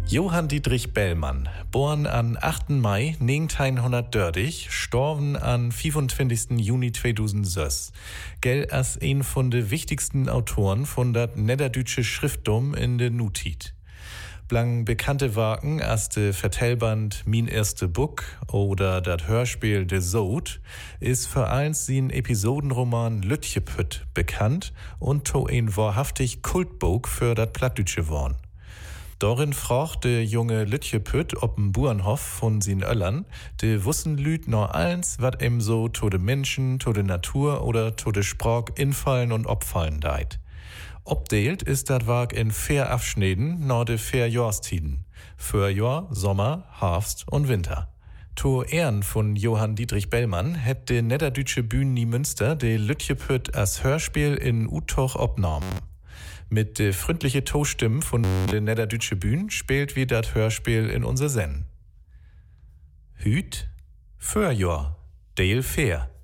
Johann Dietrich Bellmann, geboren an 8. Mai 1930, gestorben am 25. Juni 2006, gilt als ein von den wichtigsten Autoren von dat niederdeutsche Schrifttum in der Nutit. Blang bekannte Werken als de Vertellband Min erste Buch oder dat Hörspiel De Sod ist vor allem sein Episodenroman Lütjepütt bekannt und to ein wahrhaftig Kultbuch für dat Plattdütsche worn. Dorin fragt de junge Lütjepütt ob'n Burenhof von sin Öllern, de wussen Lüt nur eins, wat em so to de Menschen, to de Natur oder to de Sprach infallen und opfallen deit. Obdeelt ist dat Werk in 4 Abschnitten nach de 4 Jahrstiden. Frühjahr, Sommer, Herbst und Winter. To Ehren von Johann Dietrich Bellmann hätt de niederdeutsche Bühne Münster de Lütjepütt als Hörspiel in Utoch opnahmen. Mit der freundlichen Tostimme von der niederdeutsche Bühne spielt wie das Hörspiel in unser Sen. Hüt, Förjahr, Deel Fair.